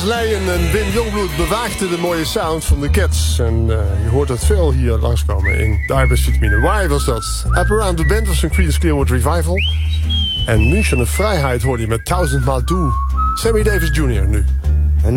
Leijen en Wim Jongbloed bewaakten de mooie sound van de Cats. En je hoort dat veel hier langskomen in de arbeidsvitamine. Why was dat? Up Around the Band was een Creedence Clearwater Revival. En München de Vrijheid hoorde je met 1000 Maal Doe. Sammy Davis Jr. nu.